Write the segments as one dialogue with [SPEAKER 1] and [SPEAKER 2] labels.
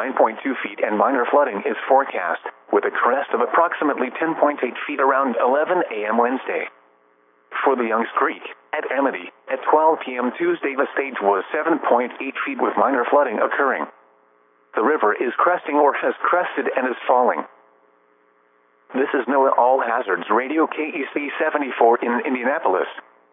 [SPEAKER 1] 9.2 feet and minor flooding is forecast, with a crest of approximately 10.8 feet around 11 a.m. Wednesday. For the Youngs Creek, at Amity, at 12 p.m. Tuesday the stage was 7.8 feet with minor flooding occurring. The river is cresting or has crested and is falling. This is NOAA All Hazards Radio KEC 74 in Indianapolis.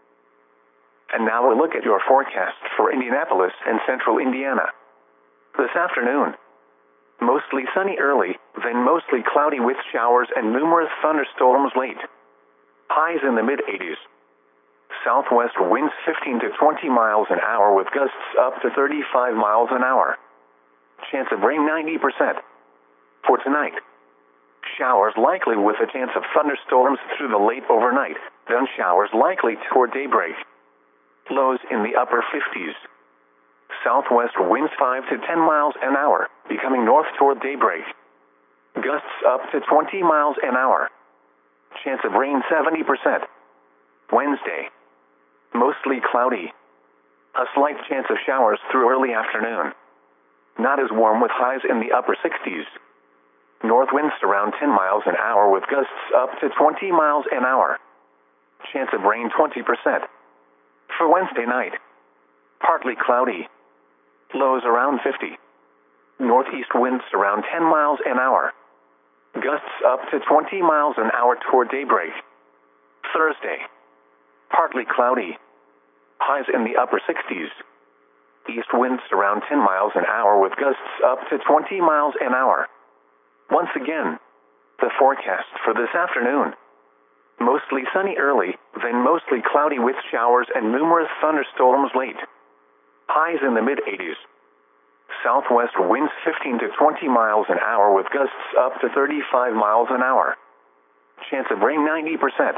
[SPEAKER 1] And now a look at your forecast for Indianapolis and central Indiana. This afternoon, mostly sunny early, then mostly cloudy with showers and numerous thunderstorms late. Highs in the mid-80s. Southwest winds 15 to 20 miles an hour with gusts up to 35 miles an hour. Chance of rain 90%. For tonight, showers likely with a chance of thunderstorms through the late overnight, then showers likely toward daybreak. Lows in the upper 50s. Southwest winds 5 to 10 miles an hour, becoming north toward daybreak. Gusts up to 20 miles an hour. Chance of rain 70%. Wednesday, mostly cloudy. A slight chance of showers through early afternoon. Not as warm with highs in the upper 60s. North winds around 10 miles an hour with gusts up to 20 miles an hour. Chance of rain 20%. For Wednesday night, partly cloudy. Lows around 50. Northeast winds around 10 miles an hour. Gusts up to 20 miles an hour toward daybreak. Thursday, partly cloudy. Highs in the upper 60s. East winds around 10 miles an hour with gusts up to 20 miles an hour. Once again, the forecast for this afternoon. Mostly sunny early, then mostly cloudy with showers and numerous thunderstorms late. Highs in the mid-80s. Southwest winds 15 to 20 miles an hour with gusts up to 35 miles an hour. Chance of rain 90%.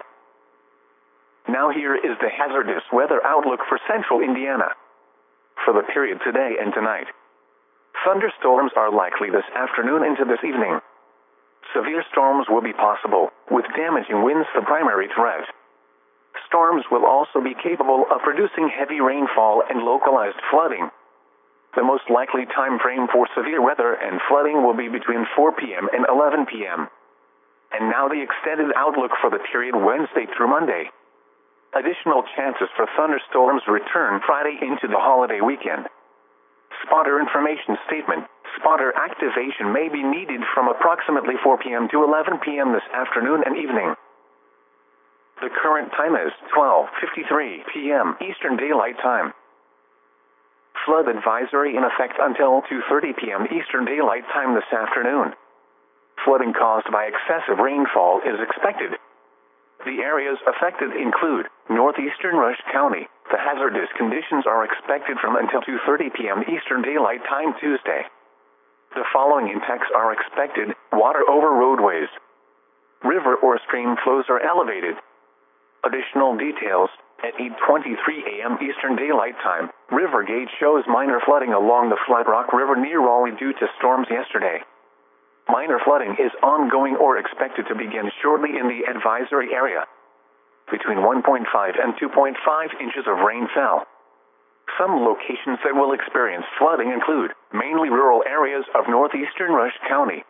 [SPEAKER 1] Now here is the hazardous weather outlook for central Indiana. For the period today and tonight, thunderstorms are likely this afternoon into this evening. Severe storms will be possible, with damaging winds the primary threat. Storms will also be capable of producing heavy rainfall and localized flooding. The most likely time frame for severe weather and flooding will be between 4 p.m. and 11 p.m. And now the extended outlook for the period Wednesday through Monday. Additional chances for thunderstorms return Friday into the holiday weekend. Spotter information statement. Spotter activation may be needed from approximately 4 p.m. to 11 p.m. this afternoon and evening. The current time is 12:53 p.m. Eastern Daylight Time. Flood advisory in effect until 2:30 p.m. Eastern Daylight Time this afternoon. Flooding caused by excessive rainfall is expected. The areas affected include northeastern Rush County. The hazardous conditions are expected from until 2:30 p.m. Eastern Daylight Time Tuesday. The following impacts are expected: water over roadways. River or stream flows are elevated. Additional details: at 8:23 a.m. Eastern Daylight Time, river gauge shows minor flooding along the Flat Rock River near Raleigh due to storms yesterday. Minor flooding is ongoing or expected to begin shortly in the advisory area. Between 1.5 and 2.5 inches of rain fell. Some locations that will experience flooding include mainly rural areas of northeastern Rush County.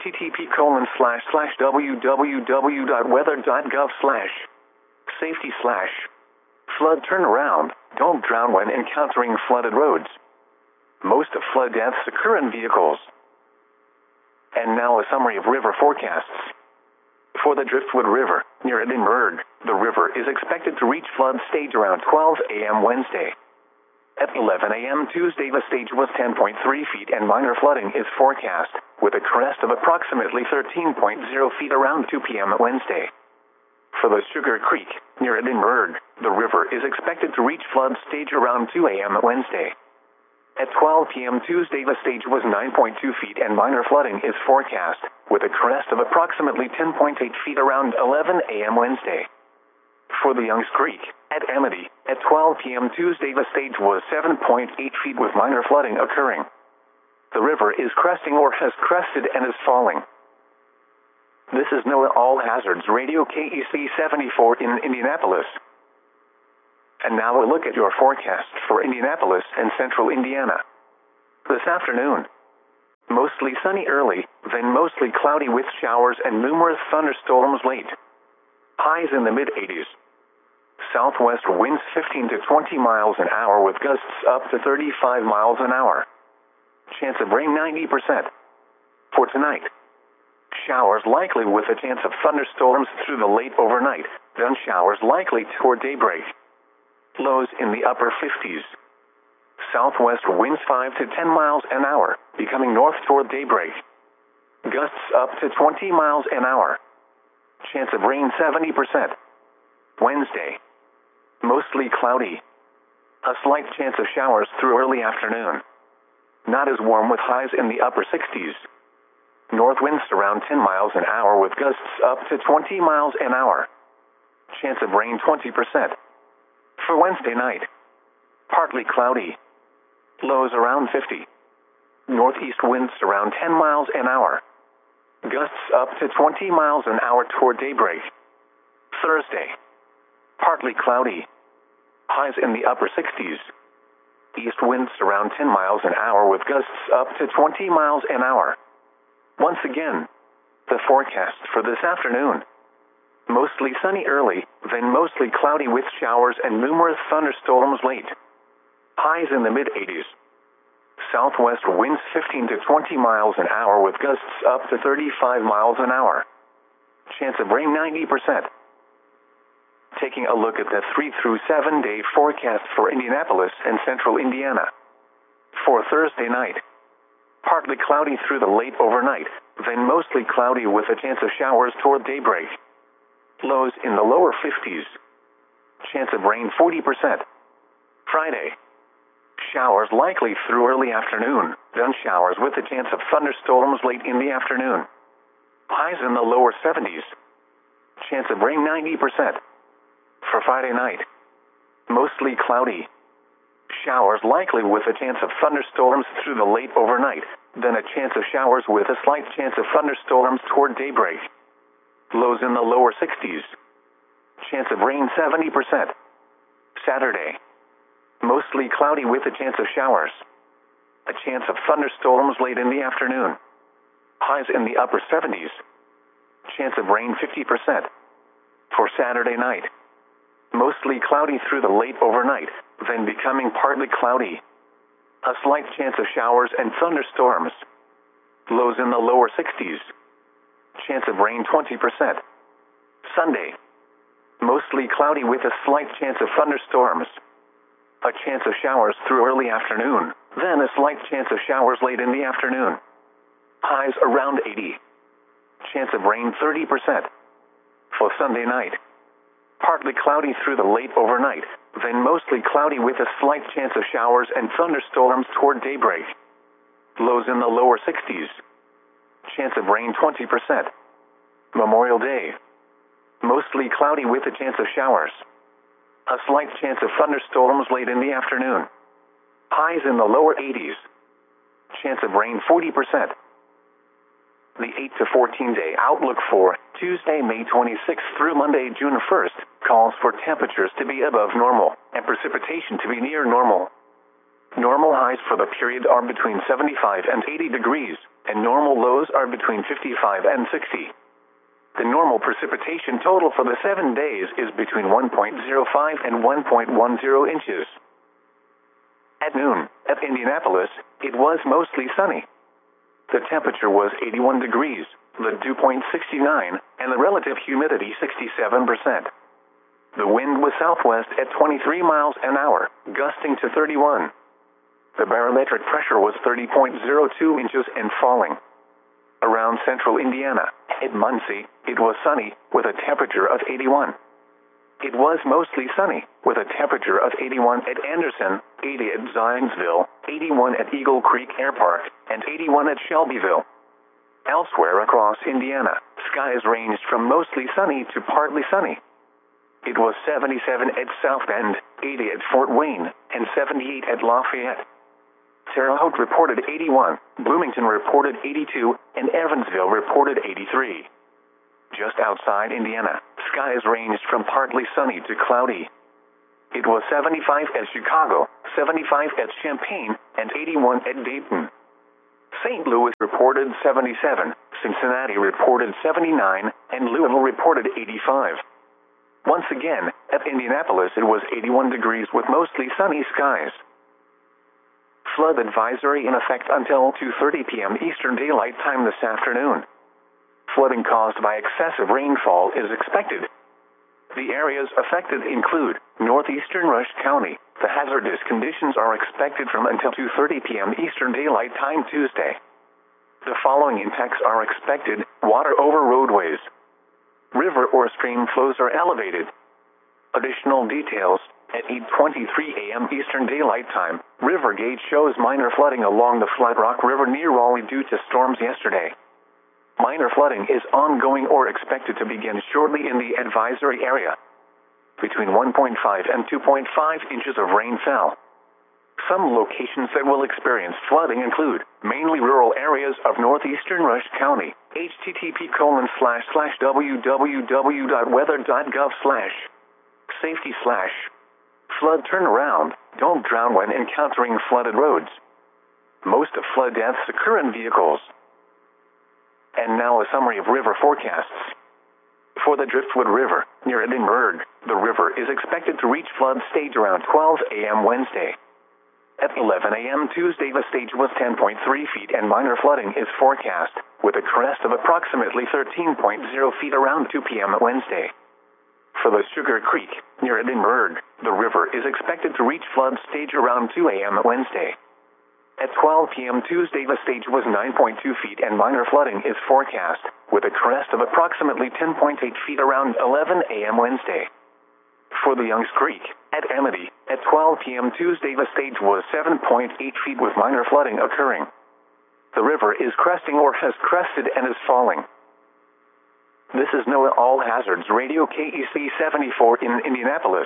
[SPEAKER 1] http://www.weather.gov/safety/ flood turnaround. Don't drown when encountering flooded roads. Most of flood deaths occur in vehicles. And now a summary of river forecasts. For the Driftwood River, near Edinburgh, the river is expected to reach flood stage around 12 a.m. Wednesday. At 11 a.m. Tuesday, the stage was 10.3 feet and minor flooding is forecast, with a crest of approximately 13.0 feet around 2 p.m. Wednesday. For the Sugar Creek, near Edinburgh, the river is expected to reach flood stage around 2 a.m. Wednesday. At 12 p.m. Tuesday, the stage was 9.2 feet and minor flooding is forecast, with a crest of approximately 10.8 feet around 11 a.m. Wednesday. For the Youngs Creek, at Amity, at 12 p.m. Tuesday, the stage was 7.8 feet with minor flooding occurring. The river is cresting or has crested and is falling. This is NOAA All Hazards Radio KEC 74 in Indianapolis. And now a look at your forecast for Indianapolis and central Indiana. This afternoon, mostly Mostly sunny early, then mostly cloudy with showers and numerous thunderstorms late. Highs in the mid-80s. Southwest winds 15 to 20 miles an hour with gusts up to 35 miles an hour. Chance of rain 90%. For tonight, showers likely with a chance of thunderstorms through the late overnight, then showers likely toward daybreak. Lows in the upper 50s. Southwest winds 5 to 10 miles an hour, becoming north toward daybreak. Gusts up to 20 miles an hour. Chance of rain 70%. Wednesday, mostly cloudy. A slight chance of showers through early afternoon. Not as warm with highs in the upper 60s. North winds around 10 miles an hour with gusts up to 20 miles an hour. Chance of rain 20%. For Wednesday night, partly cloudy. Lows around 50. Northeast winds around 10 miles an hour. Gusts up to 20 miles an hour toward daybreak. Thursday, partly cloudy. Highs in the upper 60s. East winds around 10 miles an hour with gusts up to 20 miles an hour. Once again, the forecast for this afternoon. Mostly sunny early, then mostly cloudy with showers and numerous thunderstorms late. Highs in the mid-80s. Southwest winds 15 to 20 miles an hour with gusts up to 35 miles an hour. Chance of rain 90%. Taking a look at the 3 through 7 day forecast for Indianapolis and central Indiana. For Thursday night, partly cloudy through the late overnight, then mostly cloudy with a chance of showers toward daybreak. Lows in the lower 50s. Chance of rain 40%. Friday, showers likely through early afternoon, then showers with a chance of thunderstorms late in the afternoon. Highs in the lower 70s. Chance of rain 90%. For Friday night, mostly cloudy. Showers likely with a chance of thunderstorms through the late overnight, then a chance of showers with a slight chance of thunderstorms toward daybreak. Lows in the lower 60s. Chance of rain 70%. Saturday, mostly cloudy with a chance of showers. A chance of thunderstorms late in the afternoon. Highs in the upper 70s. Chance of rain 50%. For Saturday night, mostly cloudy through the late overnight, then becoming partly cloudy. A slight chance of showers and thunderstorms. Lows in the lower 60s. Chance of rain 20%. Sunday, mostly cloudy with a slight chance of thunderstorms. A chance of showers through early afternoon, then a slight chance of showers late in the afternoon. Highs around 80. Chance of rain 30%. For Sunday night, partly cloudy through the late overnight, then mostly cloudy with a slight chance of showers and thunderstorms toward daybreak. Lows in the lower 60s. Chance of rain 20%. Memorial Day, mostly cloudy with a chance of showers. A slight chance of thunderstorms late in the afternoon. Highs in the lower 80s. Chance of rain 40%. The 8 to 14 day outlook for Tuesday, May 26th through Monday, June 1st, calls for temperatures to be above normal and precipitation to be near normal. Normal highs for the period are between 75 and 80 degrees, and normal lows are between 55 and 60. The normal precipitation total for the 7 days is between 1.05 and 1.10 inches. At noon, at Indianapolis, it was mostly sunny. The temperature was 81 degrees, the dew point 69, and the relative humidity 67%. The wind was southwest at 23 miles an hour, gusting to 31. The barometric pressure was 30.02 inches and falling. Around central Indiana, at Muncie, it was sunny, with a temperature of 81. It was mostly sunny, with a temperature of 81 at Anderson, 80 at Zionsville, 81 at Eagle Creek Air Park, and 81 at Shelbyville. Elsewhere across Indiana, skies ranged from mostly sunny to partly sunny. It was 77 at South Bend, 80 at Fort Wayne, and 78 at Lafayette. Terre Haute reported 81, Bloomington reported 82, and Evansville reported 83. Just outside Indiana, skies ranged from partly sunny to cloudy. It was 75 at Chicago, 75 at Champaign, and 81 at Dayton. St. Louis reported 77, Cincinnati reported 79, and Louisville reported 85. Once again, at Indianapolis it was 81 degrees with mostly sunny skies. Flood advisory in effect until 2:30 p.m. Eastern Daylight Time this afternoon. Flooding caused by excessive rainfall is expected. The areas affected include northeastern Rush County. The hazardous conditions are expected from until 2:30 p.m. Eastern Daylight Time Tuesday. The following impacts are expected: water over roadways. River or stream flows are elevated. Additional details: at 8:23 a.m. Eastern Daylight Time, river gauge shows minor flooding along the Flat Rock River near Raleigh due to storms yesterday. Minor flooding is ongoing or expected to begin shortly in the advisory area. Between 1.5 and 2.5 inches of rain fell. Some locations that will experience flooding include mainly rural areas of northeastern Rush County. http://www.weather.gov/safety/ flood turnaround. Don't drown when encountering flooded roads. Most of flood deaths occur in vehicles. And now a summary of river forecasts. For the Driftwood River, near Edinburgh, the river is expected to reach flood stage around 12 a.m. Wednesday. At 11 a.m. Tuesday, the stage was 10.3 feet and minor flooding is forecast, with a crest of approximately 13.0 feet around 2 p.m. Wednesday. For the Sugar Creek, near Edinburgh, the river is expected to reach flood stage around 2 a.m. Wednesday. At 12 p.m. Tuesday, the stage was 9.2 feet and minor flooding is forecast, with a crest of approximately 10.8 feet around 11 a.m. Wednesday. For the Youngs Creek, at Amity, at 12 p.m. Tuesday, the stage was 7.8 feet with minor flooding occurring. The river is cresting or has crested and is falling. This is NOAA All Hazards Radio KEC 74 in Indianapolis.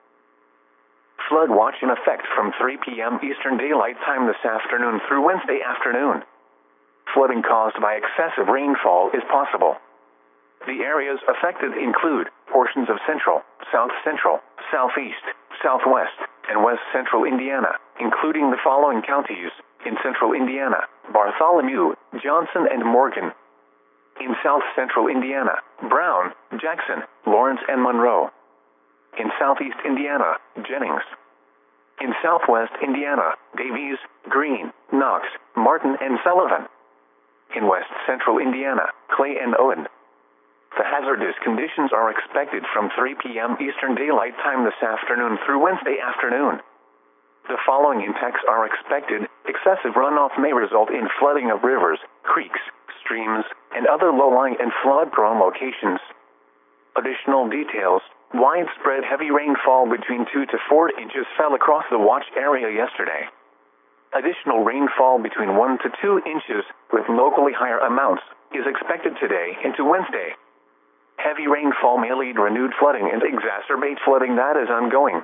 [SPEAKER 1] Flood watch in effect from 3 p.m. Eastern Daylight Time this afternoon through Wednesday afternoon. Flooding caused by excessive rainfall is possible. The areas affected include portions of central, south central, southeast, southwest, and west central Indiana, including the following counties: in central Indiana, Bartholomew, Johnson, and Morgan. In south central Indiana, Brown, Jackson, Lawrence, and Monroe. In southeast Indiana, Jennings. In southwest Indiana, Davies, Greene, Knox, Martin, and Sullivan. In west central Indiana, Clay and Owen. The hazardous conditions are expected from 3 p.m. Eastern Daylight Time this afternoon through Wednesday afternoon. The following impacts are expected: excessive runoff may result in flooding of rivers, creeks, streams, and other low-lying and flood-prone locations. Additional details: widespread heavy rainfall between 2 to 4 inches fell across the watch area yesterday. Additional rainfall between 1 to 2 inches, with locally higher amounts, is expected today into Wednesday. Heavy rainfall may lead renewed flooding and exacerbate flooding that is ongoing.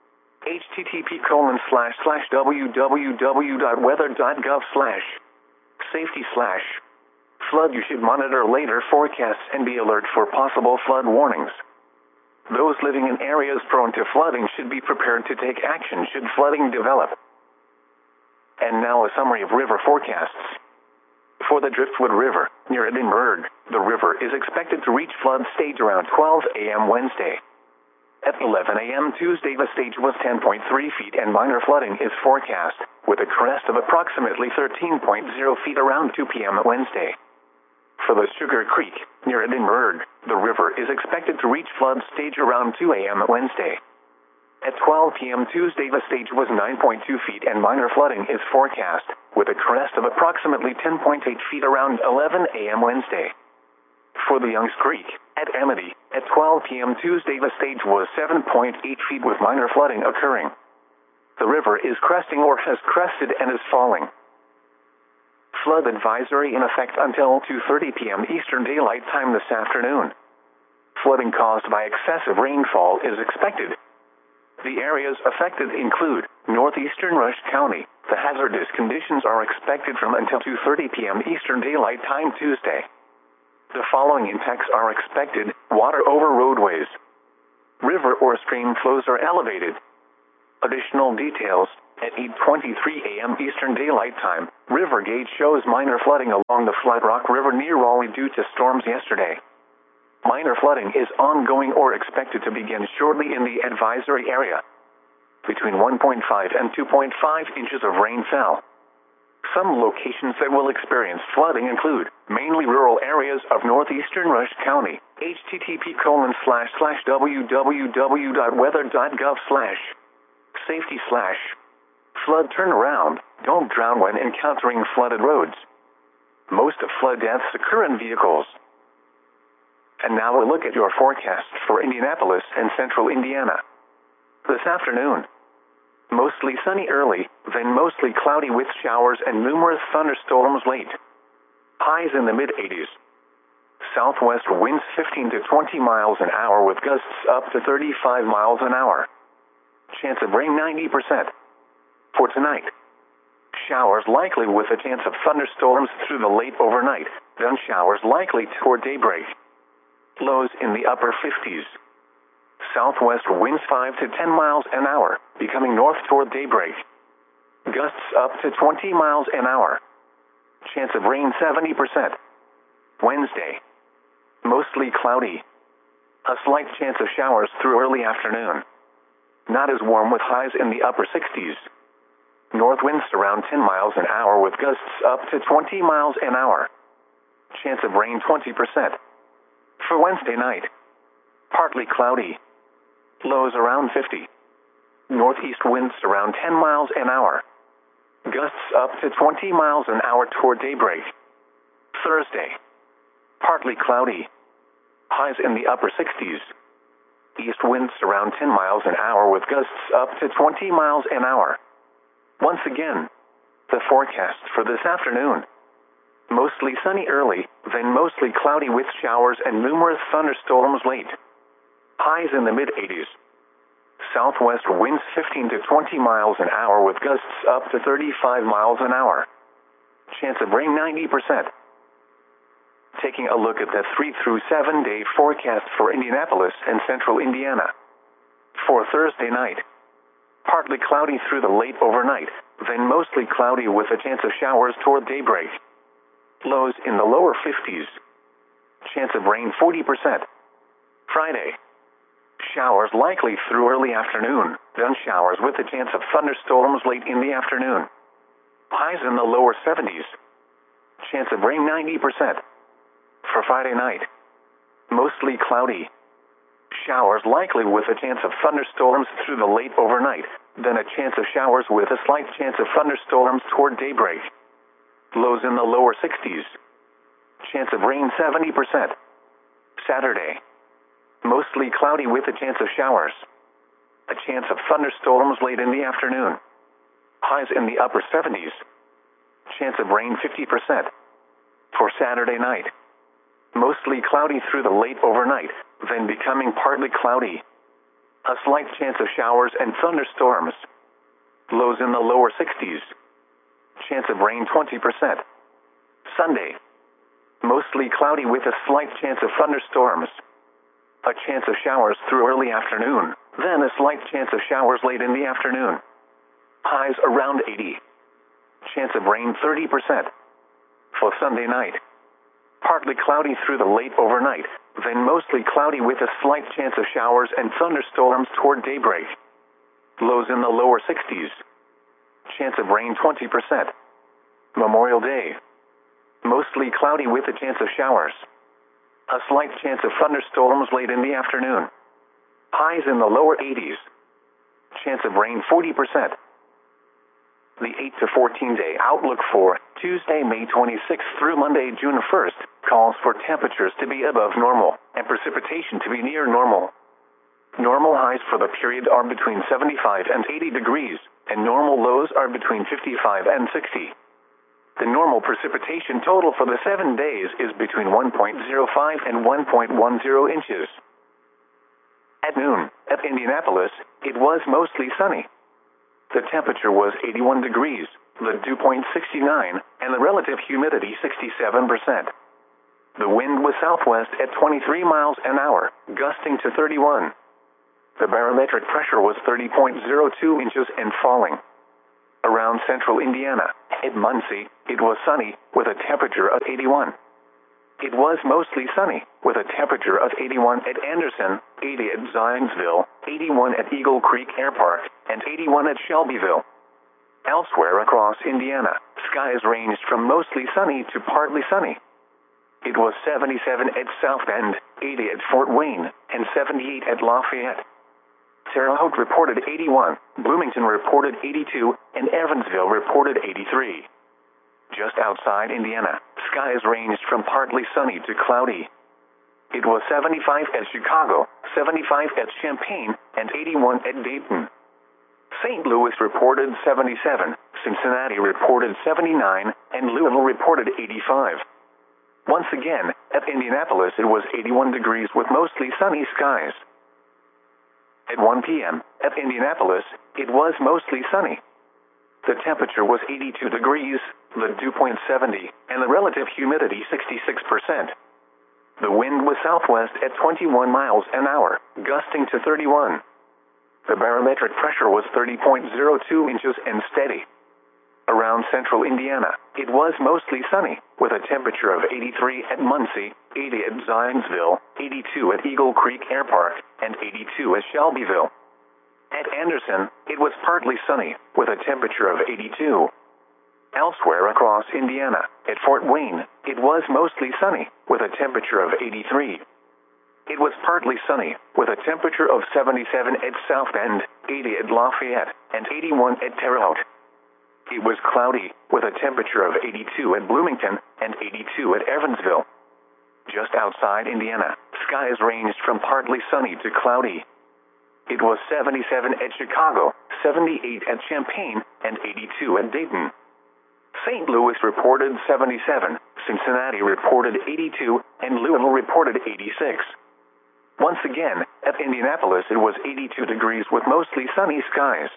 [SPEAKER 1] http://www.weather.gov/safety/ flood. You should monitor later forecasts and be alert for possible flood warnings. Those living in areas prone to flooding should be prepared to take action should flooding develop. And now a summary of river forecasts. For the Driftwood River, near Edinburgh, the river is expected to reach flood stage around 12 a.m. Wednesday. At 11 a.m. Tuesday, the stage was 10.3 feet and minor flooding is forecast, with a crest of approximately 13.0 feet around 2 p.m. Wednesday. For the Sugar Creek, near Edinburgh, the river is expected to reach flood stage around 2 a.m. Wednesday. At 12 p.m. Tuesday, the stage was 9.2 feet and minor flooding is forecast, with a crest of approximately 10.8 feet around 11 a.m. Wednesday. For the Youngs Creek, at Amity, at 12 p.m. Tuesday, the stage was 7.8 feet with minor flooding occurring. The river is cresting or has crested and is falling. Flood advisory in effect until 2:30 p.m. Eastern Daylight Time this afternoon. Flooding caused by excessive rainfall is expected. The areas affected include northeastern Rush County. The hazardous conditions are expected from until 2:30 p.m. Eastern Daylight Time Tuesday. The following impacts are expected: water over roadways. River or stream flows are elevated. Additional details: At 8:23 a.m. Eastern Daylight Time, river gauge shows minor flooding along the Flat Rock River near Raleigh due to storms yesterday. Minor flooding is ongoing or expected to begin shortly in the advisory area. Between 1.5 and 2.5 inches of rain fell. Some locations that will experience flooding include mainly rural areas of northeastern Rush County. http://www.weather.gov/safety/flood turnaround. Don't drown when encountering flooded roads. Most of flood deaths occur in vehicles. And now a look at your forecast for Indianapolis and central Indiana. This afternoon, mostly sunny early, then mostly cloudy with showers and numerous thunderstorms late. Highs in the mid-80s. Southwest winds 15 to 20 miles an hour with gusts up to 35 miles an hour. Chance of rain 90%. For tonight, showers likely with a chance of thunderstorms through the late overnight, then showers likely toward daybreak. Lows in the upper 50s. Southwest winds 5 to 10 miles an hour, becoming north toward daybreak. Gusts up to 20 miles an hour. Chance of rain 70%. Wednesday, mostly cloudy. A slight chance of showers through early afternoon. Not as warm with highs in the upper 60s. North winds around 10 miles an hour with gusts up to 20 miles an hour. Chance of rain 20%. For Wednesday night, partly cloudy. Lows around 50. Northeast winds around 10 miles an hour. Gusts up to 20 miles an hour toward daybreak. Thursday, partly cloudy. Highs in the upper 60s. East winds around 10 miles an hour with gusts up to 20 miles an hour. Once again, the forecast for this afternoon. Mostly sunny early, then mostly cloudy with showers and numerous thunderstorms late. Highs in the mid-80s. Southwest winds 15 to 20 miles an hour with gusts up to 35 miles an hour. Chance of rain 90%. Taking a look at the 3 through 7 day forecast for Indianapolis and central Indiana. For Thursday night, partly cloudy through the late overnight, then mostly cloudy with a chance of showers toward daybreak. Lows in the lower 50s. Chance of rain 40%. Friday, showers likely through early afternoon, then showers with a chance of thunderstorms late in the afternoon. Highs in the lower 70s. Chance of rain 90%. For Friday night, mostly cloudy. Showers likely with a chance of thunderstorms through the late overnight, then a chance of showers with a slight chance of thunderstorms toward daybreak. Lows in the lower 60s. Chance of rain 70%. Saturday, mostly cloudy with a chance of showers. A chance of thunderstorms late in the afternoon. Highs in the upper 70s. Chance of rain 50%. For Saturday night, mostly cloudy through the late overnight, then becoming partly cloudy. A slight chance of showers and thunderstorms. Lows in the lower 60s. Chance of rain 20%. Sunday, mostly cloudy with a slight chance of thunderstorms. A chance of showers through early afternoon, then a slight chance of showers late in the afternoon. Highs around 80. Chance of rain 30%. For Sunday night, partly cloudy through the late overnight, then mostly cloudy with a slight chance of showers and thunderstorms toward daybreak. Lows in the lower 60s. Chance of rain 20%. Memorial Day, mostly cloudy with a chance of showers. A slight chance of thunderstorms late in the afternoon. Highs in the lower 80s. Chance of rain 40%. The 8 to 14 day outlook for Tuesday, May 26th through Monday, June 1st, calls for temperatures to be above normal and precipitation to be near normal. Normal highs for the period are between 75 and 80 degrees, and normal lows are between 55 and 60. The normal precipitation total for the 7 days is between 1.05 and 1.10 inches. At noon, at Indianapolis, it was mostly sunny. The temperature was 81 degrees, the dew point 69, and the relative humidity 67%. The wind was southwest at 23 miles an hour, gusting to 31. The barometric pressure was 30.02 inches and falling. Around central Indiana, at Muncie, it was sunny, with a temperature of 81. It was mostly sunny, with a temperature of 81 at Anderson, 80 at Zionsville, 81 at Eagle Creek Air Park, and 81 at Shelbyville. Elsewhere across Indiana, skies ranged from mostly sunny to partly sunny. It was 77 at South Bend, 80 at Fort Wayne, and 78 at Lafayette. Terre Haute reported 81, Bloomington reported 82, and Evansville reported 83. Just outside Indiana, skies ranged from partly sunny to cloudy. It was 75 at Chicago, 75 at Champaign, and 81 at Dayton. St. Louis reported 77, Cincinnati reported 79, and Louisville reported 85. Once again, at Indianapolis it was 81 degrees with mostly sunny skies. At 1 p.m., at Indianapolis, it was mostly sunny. The temperature was 82 degrees, the dew point 70, and the relative humidity 66%. The wind was southwest at 21 miles an hour, gusting to 31. The barometric pressure was 30.02 inches and steady. Around central Indiana, it was mostly sunny, with a temperature of 83 at Muncie, 80 at Zionsville, 82 at Eagle Creek Air Park, and 82 at Shelbyville. At Anderson, it was partly sunny, with a temperature of 82. Elsewhere across Indiana, at Fort Wayne, it was mostly sunny, with a temperature of 83. It was partly sunny, with a temperature of 77 at South Bend, 80 at Lafayette, and 81 at Terre Haute. It was cloudy, with a temperature of 82 at Bloomington, and 82 at Evansville. Just outside Indiana, skies ranged from partly sunny to cloudy. It was 77 at Chicago, 78 at Champaign, and 82 at Dayton. St. Louis reported 77, Cincinnati reported 82, and Louisville reported 86. Once again, at Indianapolis it was 82 degrees with mostly sunny skies.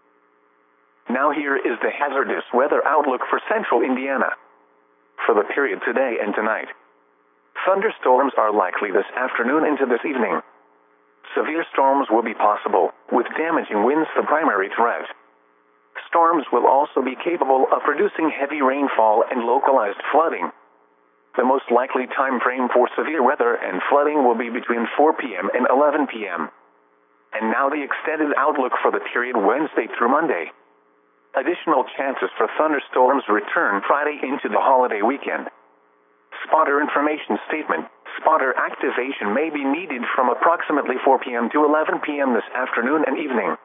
[SPEAKER 1] Now here is the hazardous weather outlook for central Indiana. For the period today and tonight, thunderstorms are likely this afternoon into this evening. Severe storms will be possible, with damaging winds the primary threat. Storms will also be capable of producing heavy rainfall and localized flooding. The most likely time frame for severe weather and flooding will be between 4 p.m. and 11 p.m. And now the extended outlook for the period Wednesday through Monday. Additional chances for thunderstorms return Friday into the holiday weekend. Spotter information statement. Spotter activation may be needed from approximately 4 p.m. to 11 p.m. this afternoon and evening.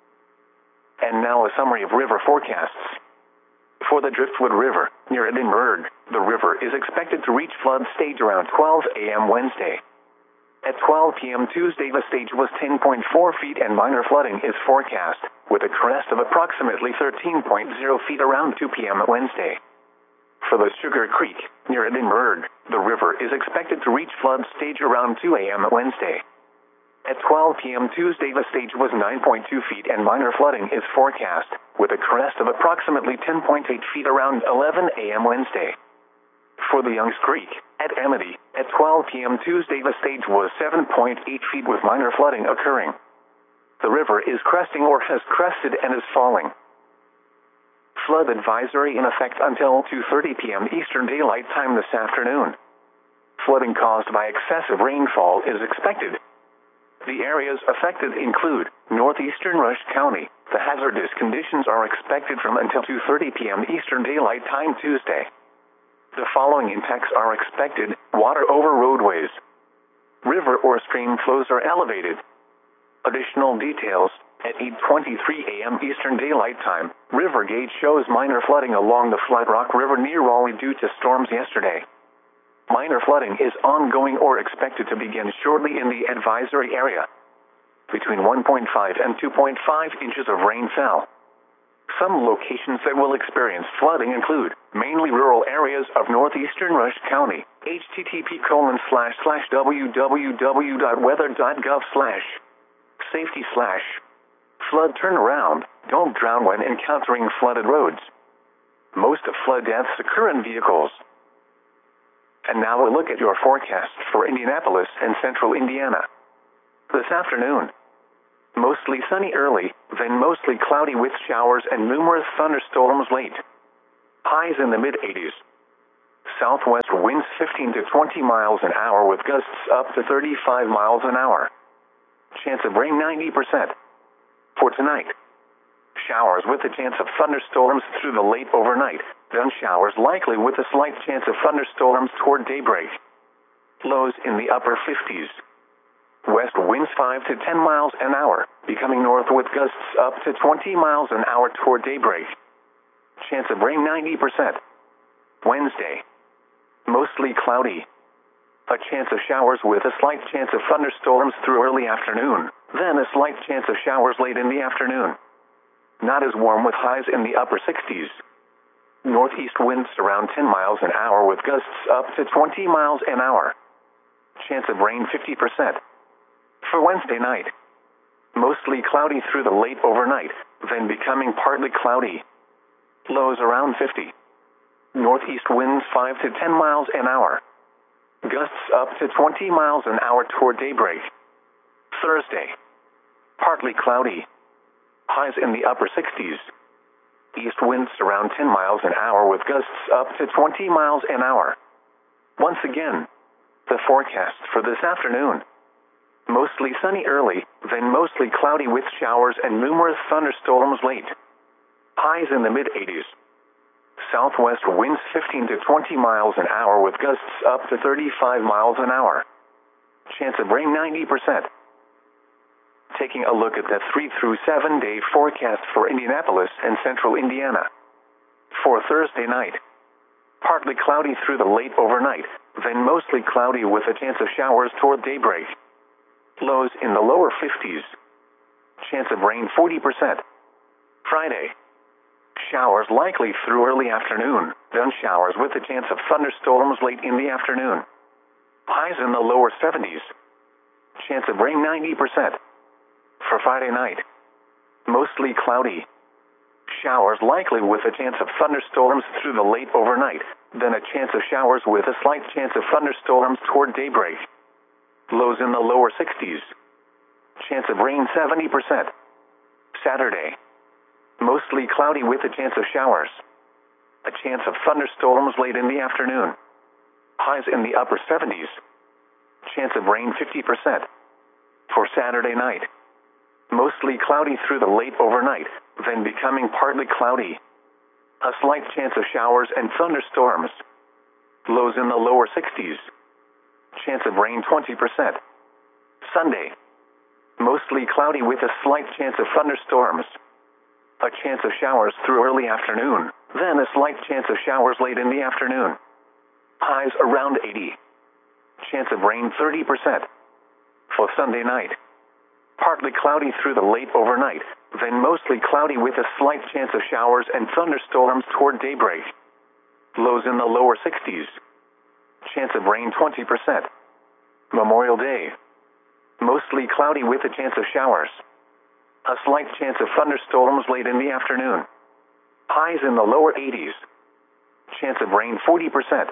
[SPEAKER 1] And now a summary of river forecasts. For the Driftwood River, near Edinburgh, the river is expected to reach flood stage around 12 a.m. Wednesday. At 12 p.m. Tuesday, the stage was 10.4 feet and minor flooding is forecast, with a crest of approximately 13.0 feet around 2 p.m. Wednesday. For the Sugar Creek, near Edinburgh, the river is expected to reach flood stage around 2 a.m. Wednesday. At 12 p.m. Tuesday, the stage was 9.2 feet and minor flooding is forecast, with a crest of approximately 10.8 feet around 11 a.m. Wednesday. For the Youngs Creek, at Amity, at 12 p.m. Tuesday, the stage was 7.8 feet with minor flooding occurring. The river is cresting or has crested and is falling. Flood advisory in effect until 2:30 p.m. Eastern Daylight Time this afternoon. Flooding caused by excessive rainfall is expected. The areas affected include northeastern Rush County. The hazardous conditions are expected from until 2:30 p.m. Eastern Daylight Time Tuesday. The following impacts are expected: water over roadways. River or stream flows are elevated. Additional details: at 8:23 a.m. Eastern Daylight Time, river gauge shows minor flooding along the Flat Rock River near Raleigh due to storms yesterday. Minor flooding is ongoing or expected to begin shortly in the advisory area. Between 1.5 and 2.5 inches of rain fell. Some locations that will experience flooding include mainly rural areas of northeastern Rush County. http://www.weather.gov/safety/flood turnaround. Don't drown when encountering flooded roads. Most of flood deaths occur in vehicles. And now a look at your forecast for Indianapolis and central Indiana. This afternoon, Mostly sunny early, then mostly cloudy with showers and numerous thunderstorms late. Highs in the mid-80s. Southwest winds 15 to 20 miles an hour with gusts up to 35 miles an hour. Chance of rain 90%. For tonight, showers with a chance of thunderstorms through the late overnight, then showers likely with a slight chance of thunderstorms toward daybreak. Lows in the upper 50s. West winds 5 to 10 miles an hour, becoming north with gusts up to 20 miles an hour toward daybreak. Chance of rain 90%. Wednesday, mostly cloudy. A chance of showers with a slight chance of thunderstorms through early afternoon, then a slight chance of showers late in the afternoon. Not as warm with highs in the upper 60s. Northeast winds around 10 miles an hour with gusts up to 20 miles an hour. Chance of rain 50%. For Wednesday night, mostly cloudy through the late overnight, then becoming partly cloudy. Lows around 50. Northeast winds 5 to 10 miles an hour. Gusts up to 20 miles an hour toward daybreak. Thursday, partly cloudy. Highs in the upper 60s. East winds around 10 miles an hour with gusts up to 20 miles an hour. Once again, the forecast for this afternoon. Mostly sunny early, then mostly cloudy with showers and numerous thunderstorms late. Highs in the mid-80s. Southwest winds 15 to 20 miles an hour with gusts up to 35 miles an hour. Chance of rain 90%. Taking a look at the 3 through 7 day forecast for Indianapolis and central Indiana. For Thursday night, partly cloudy through the late overnight, then mostly cloudy with a chance of showers toward daybreak. Lows in the lower 50s. Chance of rain 40%. Friday, showers likely through early afternoon, then showers with a chance of thunderstorms late in the afternoon. Highs in the lower 70s. Chance of rain 90%. For Friday night, mostly cloudy. Showers likely with a chance of thunderstorms through the late overnight, then a chance of showers with a slight chance of thunderstorms toward daybreak. Lows in the lower 60s. Chance of rain 70%. Saturday, mostly cloudy with a chance of showers. A chance of thunderstorms late in the afternoon. Highs in the upper 70s. Chance of rain 50%. For Saturday night, mostly cloudy through the late overnight, then becoming partly cloudy. A slight chance of showers and thunderstorms. Lows in the lower 60s. Chance of rain 20%. Sunday, mostly cloudy with a slight chance of thunderstorms. A chance of showers through early afternoon, then a slight chance of showers late in the afternoon. Highs around 80. Chance of rain 30%. For Sunday night, partly cloudy through the late overnight, then mostly cloudy with a slight chance of showers and thunderstorms toward daybreak. Lows in the lower 60s. Chance of rain 20%. Memorial Day, mostly cloudy with a chance of showers. A slight chance of thunderstorms late in the afternoon. Highs in the lower 80s. Chance of rain 40%.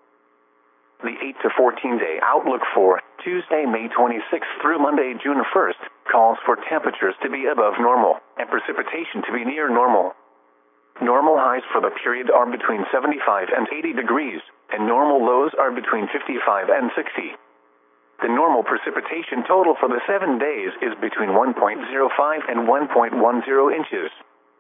[SPEAKER 1] The 8 to 14 day outlook for Tuesday, May 26th through Monday, June 1st, calls for temperatures to be above normal and precipitation to be near normal. Normal highs for the period are between 75 and 80 degrees, and normal lows are between 55 and 60. The normal precipitation total for the 7 days is between 1.05 and 1.10 inches.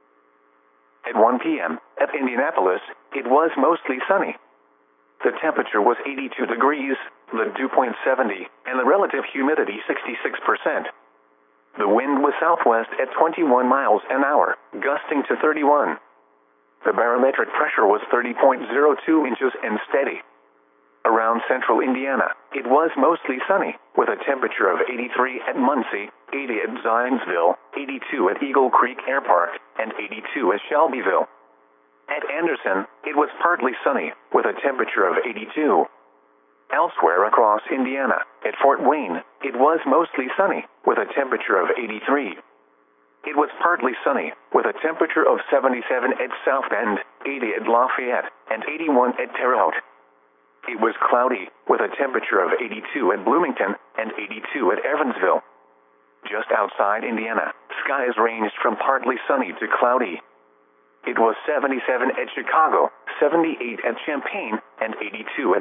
[SPEAKER 1] At 1 p.m., at Indianapolis, it was mostly sunny. The temperature was 82 degrees, the dew point 70, and the relative humidity 66%. The wind was southwest at 21 miles an hour, gusting to 31. The barometric pressure was 30.02 inches and steady. Around central Indiana, it was mostly sunny, with a temperature of 83 at Muncie, 80 at Zionsville, 82 at Eagle Creek Air Park, and 82 at Shelbyville. At Anderson, it was partly sunny, with a temperature of 82. Elsewhere across Indiana, at Fort Wayne, it was mostly sunny, with a temperature of 83. It was partly sunny, with a temperature of 77 at South Bend, 80 at Lafayette, and 81 at Terre Haute. It was cloudy, with a temperature of 82 at Bloomington and 82 at Evansville. just outside Indiana, skies ranged from partly sunny to cloudy. It was 77 at Chicago, 78 at Champaign, and 82 at